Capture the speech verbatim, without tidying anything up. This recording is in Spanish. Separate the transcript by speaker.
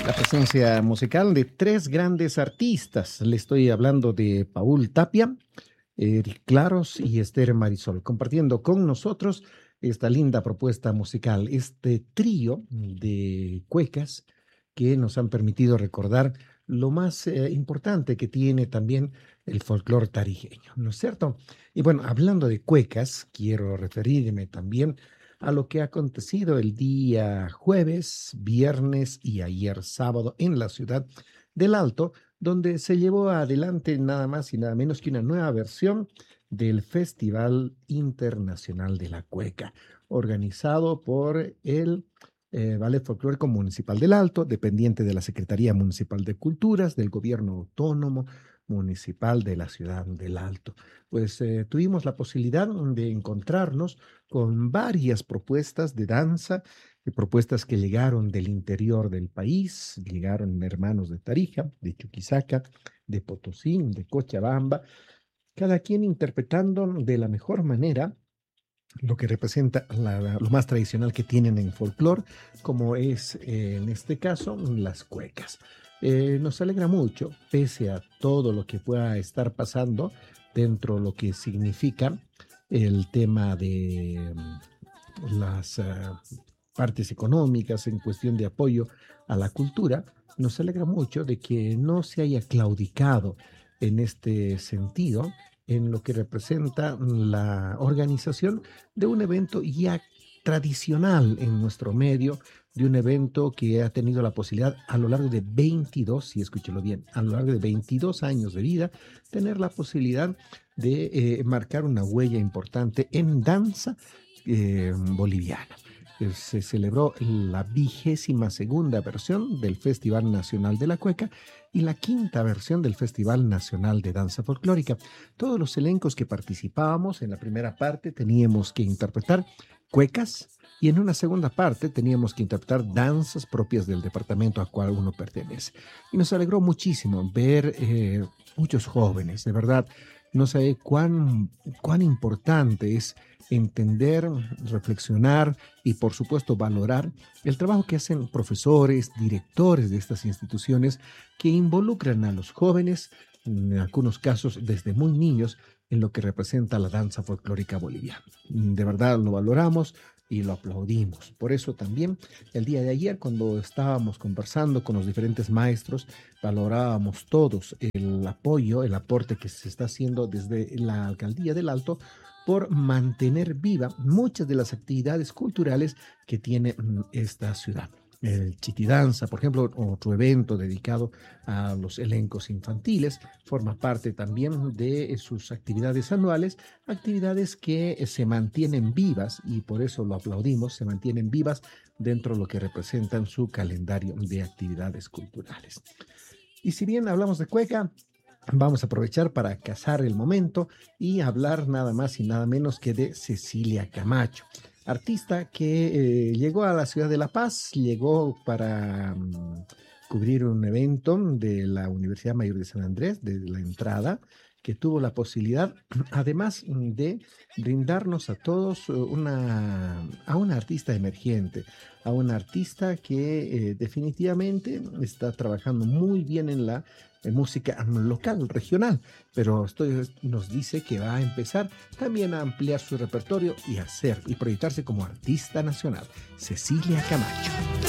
Speaker 1: La presencia musical de tres grandes artistas. Le estoy hablando de Paul Tapia, Eric Claros y Esther Marisol, compartiendo con nosotros esta linda propuesta musical, este trío de cuecas que nos han permitido recordar lo más eh, importante que tiene también el folclore tarijeño, ¿no es cierto? Y bueno, hablando de cuecas, quiero referirme también a lo que ha acontecido el día jueves, viernes y ayer sábado en la ciudad del Alto, donde se llevó adelante nada más y nada menos que una nueva versión del Festival Internacional de la Cueca, organizado por el eh, Ballet Folclórico Municipal del Alto, dependiente de la Secretaría Municipal de Culturas, del Gobierno Autónomo Municipal de la Ciudad del Alto. Pues eh, tuvimos la posibilidad de encontrarnos con varias propuestas de danza, eh, propuestas que llegaron del interior del país, llegaron hermanos de Tarija, de Chuquisaca, de Potosí, de Cochabamba, cada quien interpretando de la mejor manera lo que representa la- la- lo más tradicional que tienen en folclore, como es eh, en este caso las cuecas. Eh, nos alegra mucho, pese a todo lo que pueda estar pasando dentro de lo que significa el tema de mm, las ah, partes económicas en cuestión de apoyo a la cultura, nos alegra mucho de que no se haya claudicado en este sentido en lo que representa la organización de un evento ya tradicional en nuestro medio, de un evento que ha tenido la posibilidad a lo largo de veintidós, si escúchelo bien, a lo largo de veintidós años de vida, tener la posibilidad de eh, marcar una huella importante en danza eh, boliviana. Eh, Se celebró la vigésima segunda versión del Festival Nacional de la Cueca y la quinta versión del Festival Nacional de Danza Folclórica. Todos los elencos que participábamos en la primera parte teníamos que interpretar cuecas y en una segunda parte teníamos que interpretar danzas propias del departamento a cual uno pertenece. Y nos alegró muchísimo ver eh, muchos jóvenes, de verdad. No sé cuán, cuán importante es entender, reflexionar y por supuesto valorar el trabajo que hacen profesores, directores de estas instituciones que involucran a los jóvenes, en algunos casos desde muy niños, en lo que representa la danza folclórica boliviana. De verdad lo valoramos y lo aplaudimos. Por eso también el día de ayer, cuando estábamos conversando con los diferentes maestros, valorábamos todos el apoyo, el aporte que se está haciendo desde la Alcaldía del Alto por mantener viva muchas de las actividades culturales que tiene mm, esta ciudad. El Chitidanza, por ejemplo, otro evento dedicado a los elencos infantiles, forma parte también de sus actividades anuales, actividades que se mantienen vivas y por eso lo aplaudimos, se mantienen vivas dentro de lo que representan su calendario de actividades culturales. Y si bien hablamos de cueca, vamos a aprovechar para cazar el momento y hablar nada más y nada menos que de Cecilia Camacho, artista que eh, llegó a la ciudad de La Paz, llegó para mm, cubrir un evento de la Universidad Mayor de San Andrés, de la entrada, que tuvo la posibilidad, además mm, de brindarnos a todos eh, una, a una artista emergente, a una artista que eh, definitivamente está trabajando muy bien en la eh, música local, regional, pero esto nos dice que va a empezar también a ampliar su repertorio y hacer y proyectarse como artista nacional. Cecilia Camacho.